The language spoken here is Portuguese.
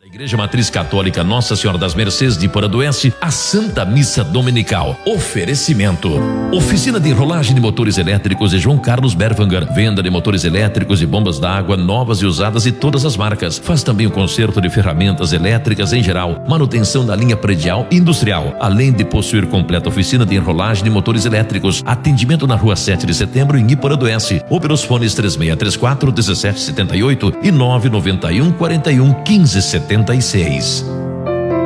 Igreja Matriz Católica Nossa Senhora das Mercês de Iporanduense, a Santa Missa Dominical. Oferecimento: oficina de enrolagem de motores elétricos de João Carlos Berwanger. Venda de motores elétricos e bombas d'água novas e usadas de todas as marcas. Faz também o conserto de ferramentas elétricas em geral, manutenção da linha predial e industrial, além de possuir completa oficina de enrolagem de motores elétricos. Atendimento na Rua 7 de Setembro em Iporanduense, ou pelos fones 3634 1778 e 991 41 1576.